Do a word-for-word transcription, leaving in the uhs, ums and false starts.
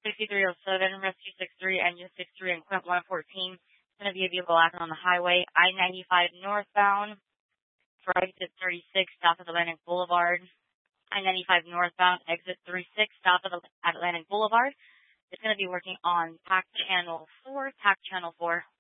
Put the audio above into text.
sixty-three oh seven, Rescue six three, Engine six three, and Quint one fourteen. It's going to be a vehicle acting on the highway, I ninety-five northbound for exit thirty-six, south of Atlantic Boulevard. I ninety-five northbound, exit thirty-six, south of Atlantic Boulevard. It's going to be working on T A C Channel four, T A C Channel four.